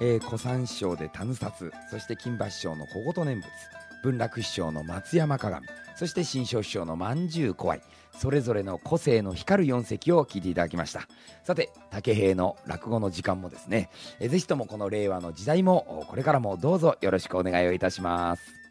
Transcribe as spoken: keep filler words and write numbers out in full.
えー、小三師匠で田札、そして金馬師匠の小言念仏、文楽師匠の松山鏡、そして新庄師匠のまんじゅう怖い、それぞれの個性の光るよん席を聞いていただきました。さて竹平の落語の時間もですね、えー、ぜひともこの令和の時代もこれからもどうぞよろしくお願いをいたします。